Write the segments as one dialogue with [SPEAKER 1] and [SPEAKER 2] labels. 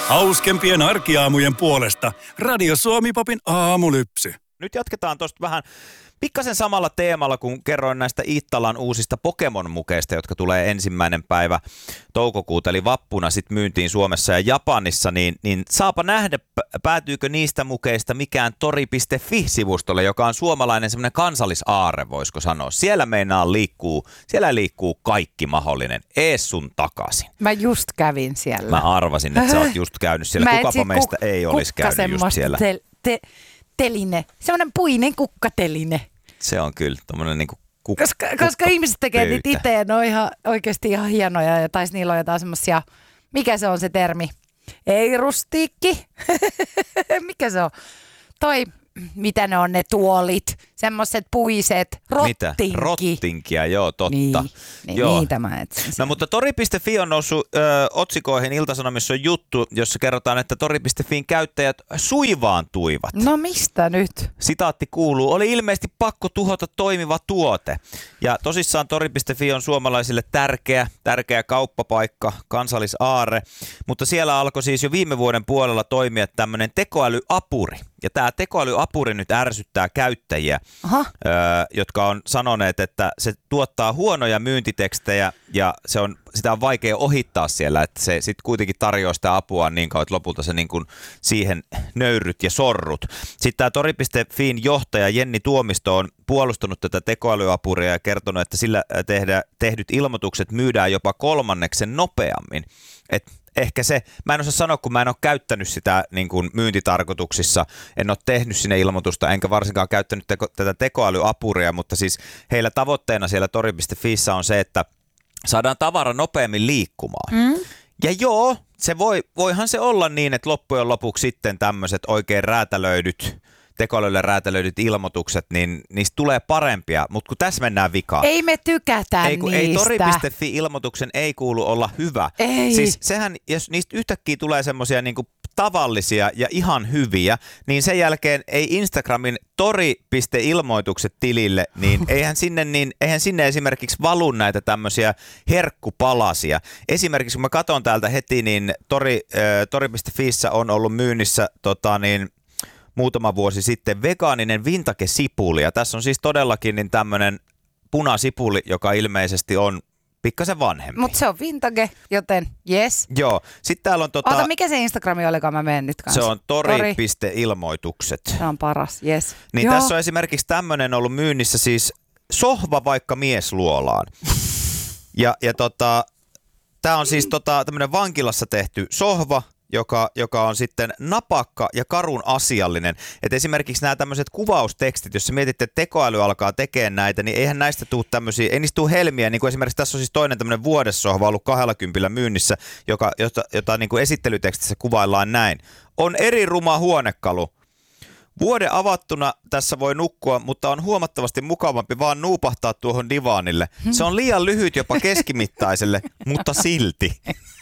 [SPEAKER 1] Hauskempien arkiaamujen puolesta Radio Suomi-popin aamulypsy.
[SPEAKER 2] Nyt jatketaan tuosta vähän pikkasen samalla teemalla, kun kerroin näistä Iittalan uusista Pokemon-mukeista, jotka tulee 1. päivä toukokuuta, eli vappuna sitten myyntiin Suomessa ja Japanissa, niin saapa nähdä, päätyykö niistä mukeista mikään tori.fi-sivustolle, joka on suomalainen semmoinen kansallisaarre, voisiko sanoa. Siellä liikkuu kaikki mahdollinen, ees sun takaisin.
[SPEAKER 3] Mä just kävin siellä.
[SPEAKER 2] Mä arvasin, että sä oot just käynyt siellä. Kukapa meistä ei olisi käynyt just siellä.
[SPEAKER 3] Teline, semmoinen puinen kukkateline.
[SPEAKER 2] Se on kyllä tommoinen niinku
[SPEAKER 3] koska ihmiset tekee niitä itse ja ne on oikeasti ihan hienoja ja taisi niillä on jotain semmosia, mikä se on se termi? Ei rustiikki. Mikä se on? Mitä ne on ne tuolit? Semmoiset puiset, rottinki.
[SPEAKER 2] Mitä? Rottinkia, joo, totta.
[SPEAKER 3] Joo. Niitä mä etsin.
[SPEAKER 2] No mutta tori.fi on noussut otsikoihin. Ilta-Sanomissa on juttu, jossa kerrotaan, että tori.fiin käyttäjät suivaantuivat.
[SPEAKER 3] No mistä nyt?
[SPEAKER 2] Sitaatti kuuluu, oli ilmeisesti pakko tuhota toimiva tuote. Ja tosissaan tori.fi on suomalaisille tärkeä kauppapaikka, kansallisaarre. Mutta siellä alkoi siis jo viime vuoden puolella toimia tämmöinen tekoälyapuri. Ja tämä tekoälyapuri nyt ärsyttää käyttäjiä, jotka on sanoneet, että se tuottaa huonoja myyntitekstejä ja sitä on vaikea ohittaa siellä, että se sitten kuitenkin tarjoaa sitä apua niin kauan, että lopulta se niin kuin siihen nöyryt ja sorrut. Sitten tämä tori.fiin johtaja Jenni Tuomisto on puolustanut tätä tekoälyapuria ja kertonut, että sillä tehdyt ilmoitukset myydään jopa 3 nopeammin. Ehkä se, mä en osaa sanoa, kun mä en ole käyttänyt sitä niin kuin myyntitarkoituksissa, en ole tehnyt sinne ilmoitusta, enkä varsinkaan käyttänyt tätä tekoälyapuria, mutta siis heillä tavoitteena siellä tori.fiissä on se, että saadaan tavara nopeammin liikkumaan. Ja joo, voihan se olla niin, että loppujen lopuksi sitten tämmöiset oikein tekoälylle räätälöidyt ilmoitukset, niin niistä tulee parempia, mutta kun tässä mennään vikaan.
[SPEAKER 3] Ei me tykätä niistä.
[SPEAKER 2] Ei tori.fi-ilmoituksen ei kuulu olla hyvä.
[SPEAKER 3] Ei.
[SPEAKER 2] Siis sehän, jos niistä yhtäkkiä tulee semmoisia niinku tavallisia ja ihan hyviä, niin sen jälkeen ei Instagramin tori.ilmoitukset tilille, niin eihän sinne esimerkiksi valu näitä tämmöisiä herkkupalasia. Esimerkiksi kun mä katson täältä heti, niin tori.fiissä on ollut myynnissä muutama vuosi sitten vegaaninen vintage-sipuli. Ja tässä on siis todellakin niin tämmöinen punasipuli, joka ilmeisesti on pikkasen vanhempi.
[SPEAKER 3] Mutta se on vintage, joten yes.
[SPEAKER 2] Joo. Sitten täällä on
[SPEAKER 3] Ota, mikä se Instagrami olikaan, mä menen nyt kanssa.
[SPEAKER 2] Se on tori.ilmoitukset.
[SPEAKER 3] Se on paras, yes.
[SPEAKER 2] Niin tässä on esimerkiksi tämmöinen ollut myynnissä siis sohva vaikka miesluolaan. Ja tää on siis tämmöinen vankilassa tehty sohva, joka on sitten napakka ja karun asiallinen. Että esimerkiksi nämä tämmöiset kuvaustekstit, jos sä mietit, että tekoäly alkaa tekemään näitä, niin eihän näistä tule tämmöisiä, ei niistä tule helmiä. Niin kuin esimerkiksi tässä on siis toinen tämmöinen vuodessohva ollut 20 myynnissä, jota niin kuin esittelytekstissä kuvaillaan näin. On eri ruma huonekalu. Vuoden avattuna tässä voi nukkua, mutta on huomattavasti mukavampi vaan nuupahtaa tuohon divaanille. Se on liian lyhyt jopa keskimittaiselle, mutta silti.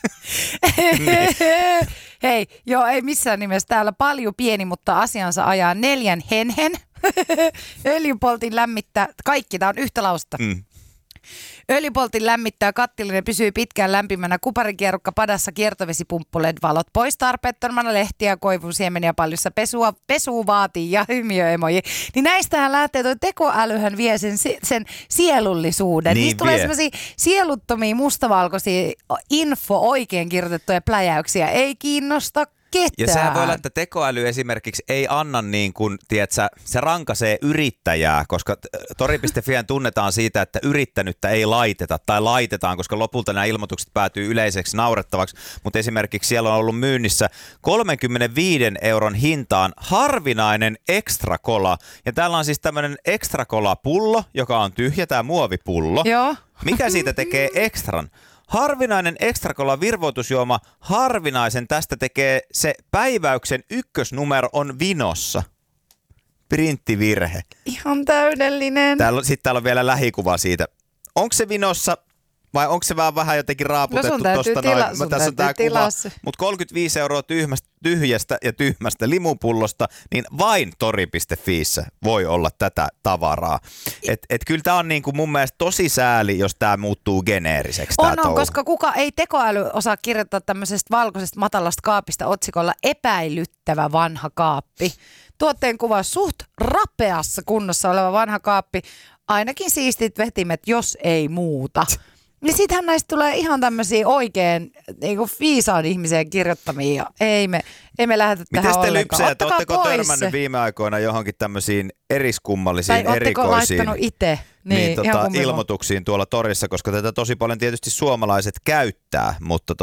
[SPEAKER 3] Hei, joo, ei missään nimessä. Täällä paljon pieni, mutta asiansa ajaa 4 henhen. Öljypoltin lämmittää, kaikki, tää on yhtä lausta. Öljypoltin lämmittää kattilinen, pysyy pitkään lämpimänä, kuparikierrukka padassa, kiertovesipumppu, LED-valot pois tarpeettomana, lehtiä, koivusiemeniä paljussa, pesua vaatii ja hymiöemoji. Niin näistähän lähtee, tuo tekoälyhän vie sen sielullisuuden.
[SPEAKER 2] Niin
[SPEAKER 3] niistä tulee sellaisia sieluttomia mustavalkoisia oikein kirjoitettuja pläjäyksiä. Ei kiinnosta ketään.
[SPEAKER 2] Ja sehän voi olla, että tekoäly esimerkiksi ei anna niin kuin, tiedätkö, se rankaisee yrittäjää, koska tori.fi tunnetaan siitä, että yrittänyttä ei laiteta tai laitetaan, koska lopulta nämä ilmoitukset päätyy yleiseksi naurettavaksi. Mutta esimerkiksi siellä on ollut myynnissä 35 € hintaan harvinainen extra cola. Ja täällä on siis tämmöinen extra cola pullo, joka on tyhjä, tämä muovipullo.
[SPEAKER 3] Joo.
[SPEAKER 2] Mikä siitä tekee extran? Harvinainen extra cola virvoitusjuoma, harvinaisen tästä tekee se päiväyksen ykkösnumero on vinossa. Printtivirhe.
[SPEAKER 3] Ihan täydellinen.
[SPEAKER 2] Sitten täällä on vielä lähikuva siitä. Onko se vinossa? vai onko se vähän jotenkin raaputettu tuosta noin? Tässä on tää kuva. Mutta 35 € tyhjästä ja tyhmästä limupullosta, niin vain tori.fiissä voi olla tätä tavaraa. Et kyllä tämä on niinku mun mielestä tosi sääli, jos tämä muuttuu geneeriseksi.
[SPEAKER 3] On, koska kuka ei tekoäly osaa kirjoittaa tämmöisestä valkoisesta matalasta kaapista otsikolla epäilyttävä vanha kaappi. Tuotteen kuva suht rapeassa kunnossa oleva vanha kaappi, ainakin siistit vetimet, jos ei muuta. Niin sittenhän näistä tulee ihan tämmöisiä oikein niinku viisaan ihmiseen kirjoittamia. Ei me lähdetä tähän ollenkaan.
[SPEAKER 2] Miten te lypsejät, ootteko törmännyt viime aikoina johonkin tämmöisiin eriskummallisiin, erikoisiin
[SPEAKER 3] laittanut itse
[SPEAKER 2] ilmoituksiin tuolla torissa, koska tätä tosi paljon tietysti suomalaiset käyttää, mutta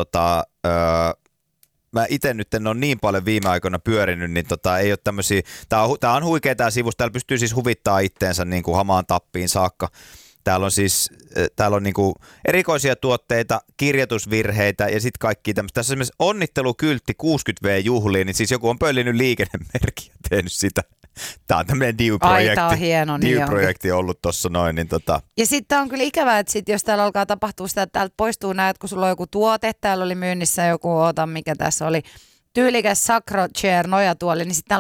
[SPEAKER 2] mä itse nyt en ole niin paljon viime aikoina pyörinyt, niin ei ole tämmöisiä, tää on huikea tää sivus, täällä pystyy siis huvittaa itteensä niin kuin hamaan tappiin saakka. Täällä on niinku erikoisia tuotteita, kirjoitusvirheitä ja sitten kaikki tämmöistä. Tässä on esimerkiksi onnittelukyltti 60V-juhliin, niin siis joku on pöllinyt liikennemerkki ja tehnyt sitä. Tämä on tämmöinen DIY-projekti ollut tuossa noin. Niin
[SPEAKER 3] Ja sitten on kyllä ikävää, että jos täällä alkaa tapahtua sitä, että täältä poistuu näet, kun sulla on joku tuote, täällä oli myynnissä joku, mikä tässä oli, tyylikäs Sacro Chair nojatuoli, niin sitten